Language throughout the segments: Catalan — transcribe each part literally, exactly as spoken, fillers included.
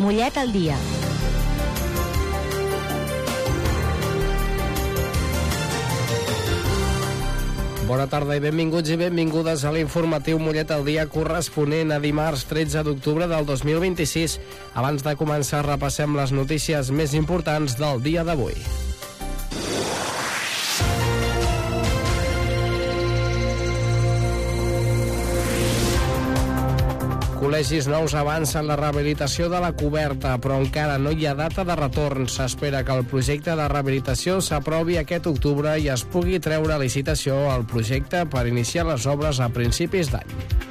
Mollet al dia. Bona tarda i benvinguts i benvingudes a l'informatiu Mollet al dia corresponent a dimarts tretze d'octubre del dos mil vint-i-sis. Abans de començar repassem les notícies més importants del dia d'avui. Col·legis nous avancen la rehabilitació de la coberta, però encara no hi ha data de retorn. S'espera que el projecte de rehabilitació s'aprovi aquest octubre i es pugui treure a licitació el projecte per iniciar les obres a principis d'any.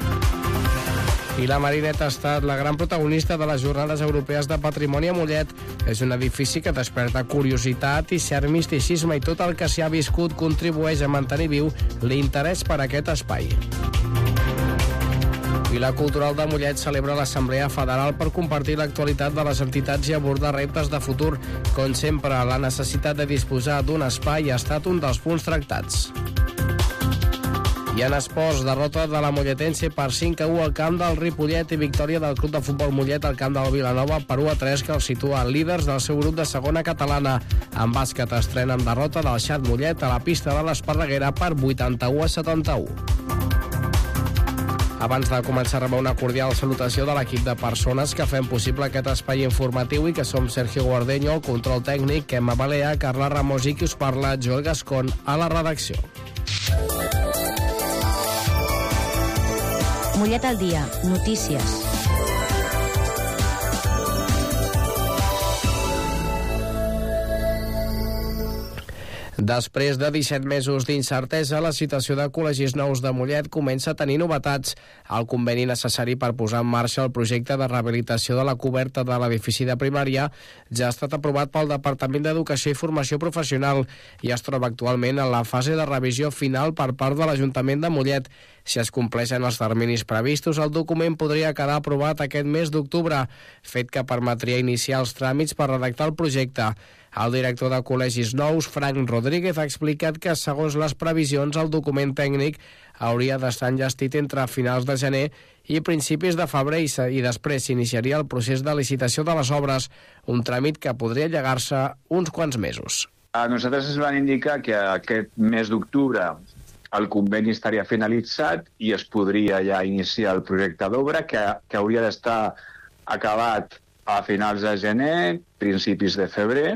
I la Marineta ha estat la gran protagonista de les Jornades Europees de Patrimoni a Mollet. És un edifici que desperta curiositat i cert misticisme, i tot el que s'hi ha viscut contribueix a mantenir viu l'interès per aquest espai. I la Cultural de Mollet celebra l'Assemblea Federal per compartir l'actualitat de les entitats i abordar reptes de futur. Com sempre, la necessitat de disposar d'un espai ha estat un dels punts tractats. I en esports, derrota de la Molletense per cinc a u al camp del Ripollet i victòria del Club de Futbol Mollet al camp del Vilanova per u a tres, que els situa líders del seu grup de segona catalana. En bàsquet estrena amb derrota del Xat Mollet a la pista de l'Esparreguera per vuitanta-u a setanta-u. Abans de començar, rebeu una cordial salutació de l'equip de persones que fem possible aquest espai informatiu i que som Sergio Guardeño, el control tècnic, Emma Balea, Carla Ramos i qui us parla, Joel Gascon, a la redacció. Mollet al dia. Notícies. Després de disset mesos d'incertesa, la situació de Col·legis Nous de Mollet comença a tenir novetats. El conveni necessari per posar en marxa el projecte de rehabilitació de la coberta de l'edifici de primària ja ha estat aprovat pel Departament d'Educació i Formació Professional i es troba actualment en la fase de revisió final per part de l'Ajuntament de Mollet. Si es compleixen els terminis previstos, el document podria quedar aprovat aquest mes d'octubre, fet que permetria iniciar els tràmits per redactar el projecte. El director de Col·legis Nous, Frank Rodríguez, ha explicat que, segons les previsions, el document tècnic hauria d'estar enllestit entre finals de gener i principis de febrer i, i després s'iniciaria el procés de licitació de les obres, un tràmit que podria allargar-se uns quants mesos. A nosaltres ens van indicar que aquest mes d'octubre el conveni estaria finalitzat i es podria ja iniciar el projecte d'obra, que, que hauria d'estar acabat a finals de gener, principis de febrer,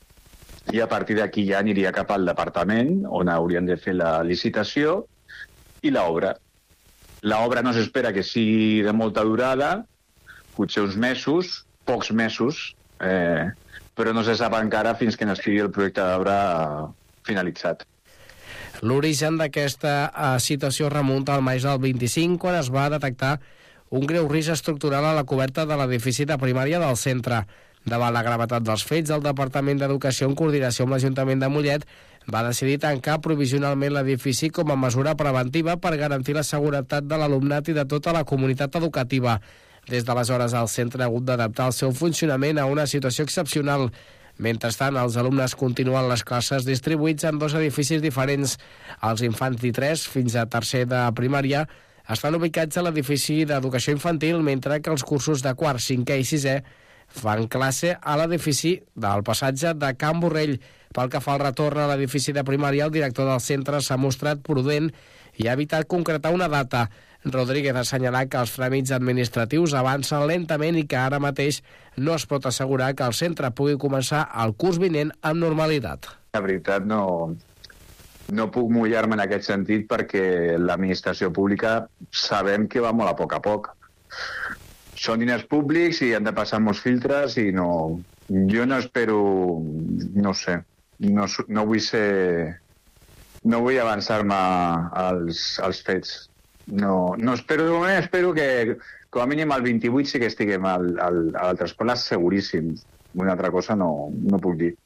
i a partir d'aquí ja aniria cap al departament, on haurien de fer la licitació i l'obra. L'obra no s'espera que sigui de molta durada, potser uns mesos, pocs mesos, eh, però no se sap encara fins que no estigui el projecte d'obra finalitzat. L'origen d'aquesta uh, situació remunta al maig del vint-i-cinc, quan es va detectar un greu risc estructural a la coberta de l'edifici de primària del centre. Davant la gravetat dels fets, el Departament d'Educació, en coordinació amb l'Ajuntament de Mollet, va decidir tancar provisionalment l'edifici com a mesura preventiva per garantir la seguretat de l'alumnat i de tota la comunitat educativa. Des d'aleshores, el centre ha hagut d'adaptar el seu funcionament a una situació excepcional. Mentrestant, els alumnes continuen les classes distribuïts en dos edificis diferents. Els infants d'I tres fins a tercer de primària estan ubicats a l'edifici d'educació infantil, mentre que els cursos de quart, cinquè i sisè fan classe a l'edifici del passatge de Can Borrell. Pel que fa al retorn a l'edifici de primària, el director del centre s'ha mostrat prudent i ha evitat concretar una data. Rodríguez ha assenyalat que els tràmits administratius avancen lentament i que ara mateix no es pot assegurar que el centre pugui començar el curs vinent amb normalitat. La veritat, no, no puc mullar-me en aquest sentit perquè l'administració pública sabem que va molt a poc a poc. Són diners públics i han de passar molts filtres i no... Jo no espero... no sé, no, no vull ser... no vull avançar-me als, als fets. No, no espero, de moment espero que com a mínim el vint-i-vuit sí que estiguem al, al, a l'altra escola, seguríssim. Una altra cosa no, no puc dir.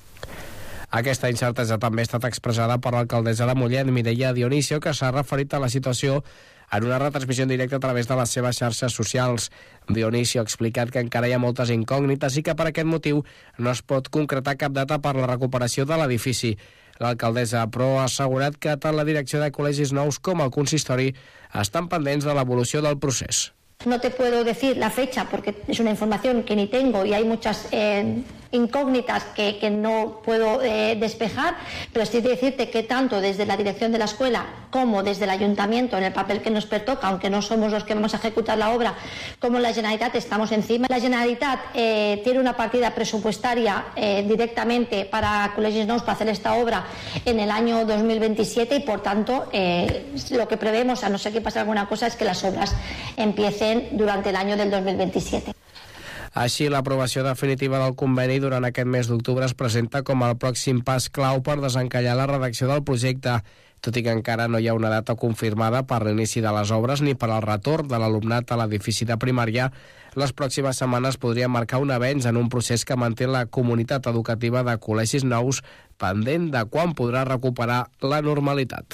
Aquesta incertesa també ha estat expressada per l'alcaldessa de Mollet, Mireia Dionisio, que s'ha referit a la situació en una retransmissió en directe a través de les seves xarxes socials. Dionisio ha explicat que encara hi ha moltes incògnites i que per aquest motiu no es pot concretar cap data per la recuperació de l'edifici. L'alcaldessa, però, ha assegurat que tant la direcció de Col·legis Nous com el consistori estan pendents de l'evolució del procés. No te puedo decir la fecha porque es una información que ni tengo y hay muchas eh, incógnitas que, que no puedo eh, despejar, pero sí decirte que tanto desde la dirección de la escuela como desde el ayuntamiento, en el papel que nos pertoca, aunque no somos los que vamos a ejecutar la obra, como la Generalitat estamos encima. La Generalitat eh, tiene una partida presupuestaria eh, directamente para Col·legis Nous para hacer esta obra en el año dos mil veintisiete y por tanto eh, lo que prevemos, a no ser que pase alguna cosa, es que las obras empiecen durante el año del dos mil veintisiete. Així, l'aprovació definitiva del conveni durant aquest mes d'octubre es presenta com el pròxim pas clau per desencallar la redacció del projecte, tot i que encara no hi ha una data confirmada per l'inici de les obres ni per al retorn de l'alumnat a l'edifici de primària. Les pròximes setmanes podrien marcar un avenç en un procés que manté la comunitat educativa de Col·legis Nous pendent de quan podrà recuperar la normalitat.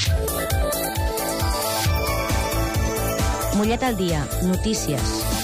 Mollet al dia, notícies.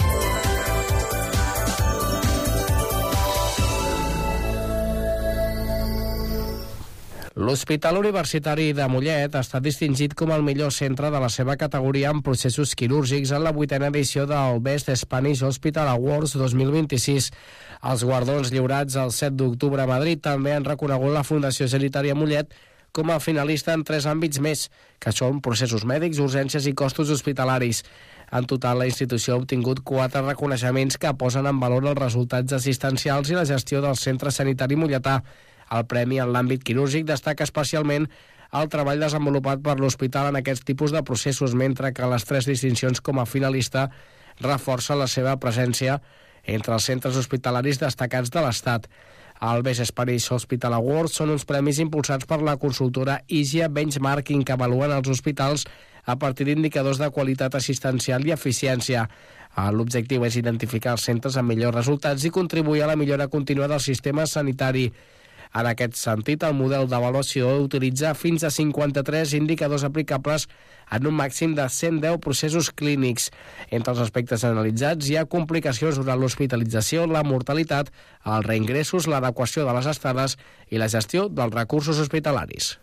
L'Hospital Universitari de Mollet ha estat distingit com el millor centre de la seva categoria en processos quirúrgics en la vuitena edició del Best Spanish Hospital Awards dos mil vint-i-sis. Els guardons lliurats el set d'octubre a Madrid també han reconegut la Fundació Sanitària Mollet com a finalista en tres àmbits més, que són processos mèdics, urgències i costos hospitalaris. En total, la institució ha obtingut quatre reconeixements que posen en valor els resultats assistencials i la gestió del centre sanitari molletà. El premi en l'àmbit quirúrgic destaca especialment el treball desenvolupat per l'hospital en aquests tipus de processos, mentre que les tres distincions com a finalista reforcen la seva presència entre els centres hospitalaris destacats de l'Estat. El Best Spanish Hospital Awards són uns premis impulsats per la consultora I G I A Benchmarking, que avaluen els hospitals a partir d'indicadors de qualitat assistencial i eficiència. L'objectiu és identificar els centres amb millors resultats i contribuir a la millora contínua del sistema sanitari. En aquest sentit, el model d'avaluació utilitza fins a cinquanta-tres indicadors aplicables en un màxim de cent deu processos clínics. Entre els aspectes analitzats hi ha complicacions durant l'hospitalització, la mortalitat, els reingressos, l'adequació de les estades i la gestió dels recursos hospitalaris.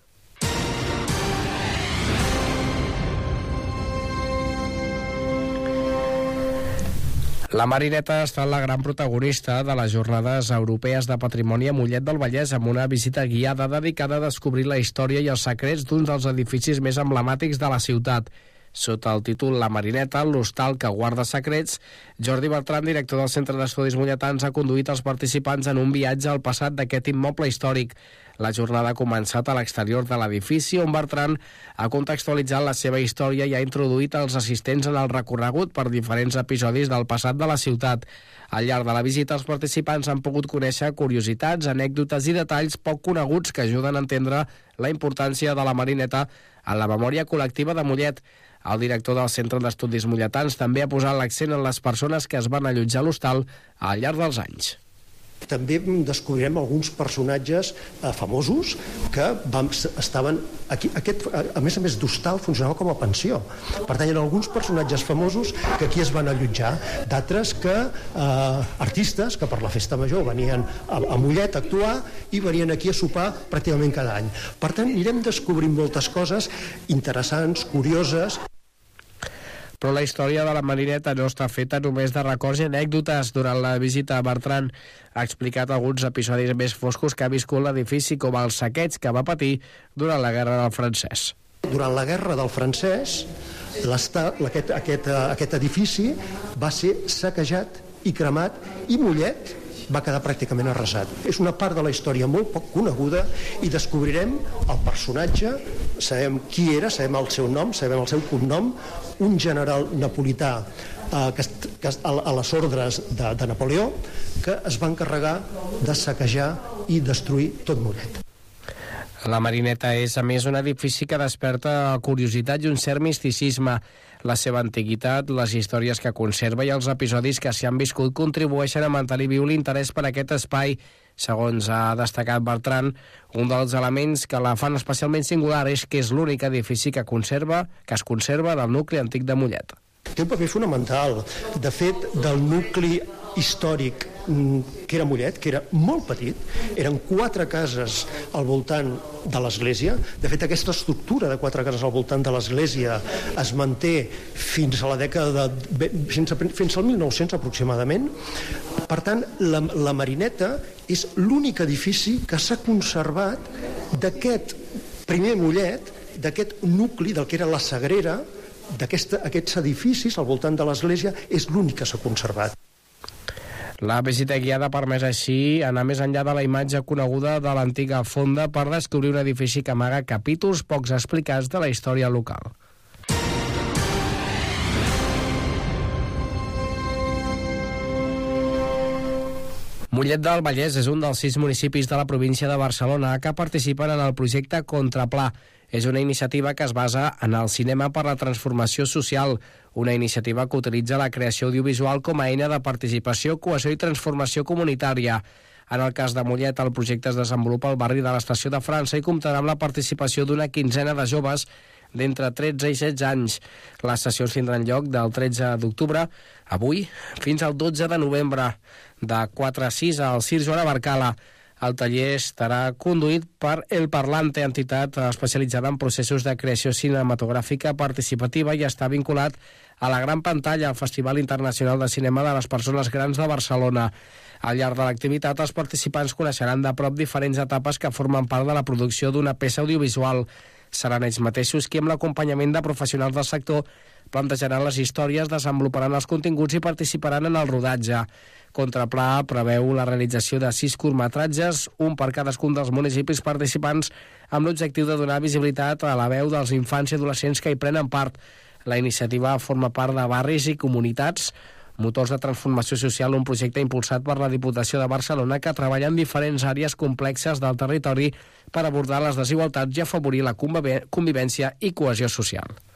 La Marineta ha estat la gran protagonista de les Jornades Europees de Patrimoni a Mollet del Vallès, amb una visita guiada dedicada a descobrir la història i els secrets d'un dels edificis més emblemàtics de la ciutat. Sota el títol La Marineta, l'hostal que guarda secrets, Jordi Bertran, director del Centre d'Estudis Molletans, ha conduït els participants en un viatge al passat d'aquest immoble històric. La jornada ha començat a l'exterior de l'edifici, on Bertran ha contextualitzat la seva història i ha introduït els assistents en el recorregut per diferents episodis del passat de la ciutat. Al llarg de la visita, els participants han pogut conèixer curiositats, anècdotes i detalls poc coneguts que ajuden a entendre la importància de la Marineta en la memòria col·lectiva de Mollet. El director del Centre d'Estudis Molletans també ha posat l'accent en les persones que es van allotjar a l'hostal al llarg dels anys. També descobrirem alguns personatges eh, famosos que vam, estaven aquí. Aquest, a més a més d'hostal, funcionava com a pensió. Per tant, hi ha alguns personatges famosos que aquí es van allotjar, d'altres que eh, artistes que per la festa major venien a, a Mollet a actuar i venien aquí a sopar pràcticament cada any. Per tant, anirem descobrint moltes coses interessants, curioses. Però la història de la Marineta no està feta només de records i anècdotes. Durant la visita, Bertran ha explicat alguns episodis més foscos que ha viscut l'edifici, com el saqueig que va patir durant la Guerra del Francès. Durant la Guerra del Francès, aquest, aquest, aquest edifici va ser saquejat i cremat, i Mollet va quedar pràcticament arrasat. És una part de la història molt poc coneguda i descobrirem el personatge, sabem qui era, sabem el seu nom, sabem el seu cognom, un general napolità eh, que, que a, a les ordres de, de Napoleó, que es va encarregar de saquejar i destruir tot Mollet. La Marineta és, a més, un edifici que desperta curiositat i un cert misticisme. La seva antiguitat, les històries que conserva i els episodis que s'hi han viscut contribueixen a mantenir viu l'interès per aquest espai. Segons ha destacat Bertran, un dels elements que la fan especialment singular és que és l'únic edifici que conserva que es conserva del nucli antic de Mollet. Té un paper fonamental. De fet, del nucli històric que era Mollet, que era molt petit, eren quatre cases al voltant de l'església. De fet, aquesta estructura de quatre cases al voltant de l'església es manté fins a la dècada de, fins, a, fins al mil nou-cents aproximadament. Per tant, la, la Marineta és l'únic edifici que s'ha conservat d'aquest primer Mollet, d'aquest nucli del que era la Sagrera, d'aquests edificis al voltant de l'església, és l'únic que s'ha conservat. La visita guiada ha permès així anar més enllà de la imatge coneguda de l'antiga fonda per descobrir un edifici que amaga capítols pocs explicats de la història local. Mollet del Vallès és un dels sis municipis de la província de Barcelona que participen en el projecte Contrapla. És una iniciativa que es basa en el cinema per la transformació social, una iniciativa que utilitza la creació audiovisual com a eina de participació, cohesió i transformació comunitària. En el cas de Mollet, el projecte es desenvolupa al barri de l'Estació de França i comptarà amb la participació d'una quinzena de joves d'entre tretze i setze anys. Les sessions tindran lloc del tretze d'octubre, avui, fins al dotze de novembre, de quatre a sis al Circ Joan Abarcala. El taller estarà conduït per El Parlante, entitat especialitzada en processos de creació cinematogràfica participativa i està vinculat a la gran pantalla al Festival Internacional de Cinema de les Persones Grans de Barcelona. Al llarg de l'activitat, els participants coneixeran de prop diferents etapes que formen part de la producció d'una peça audiovisual. Seran ells mateixos qui, amb l'acompanyament de professionals del sector, plantejaran les històries, desenvoluparan els continguts i participaran en el rodatge. Contrapla preveu la realització de sis curtmetratges, un per cadascun dels municipis participants, amb l'objectiu de donar visibilitat a la veu dels infants i adolescents que hi prenen part. La iniciativa forma part de barris i comunitats, motors de transformació social, un projecte impulsat per la Diputació de Barcelona que treballa en diferents àrees complexes del territori per abordar les desigualtats i afavorir la convivència i cohesió social.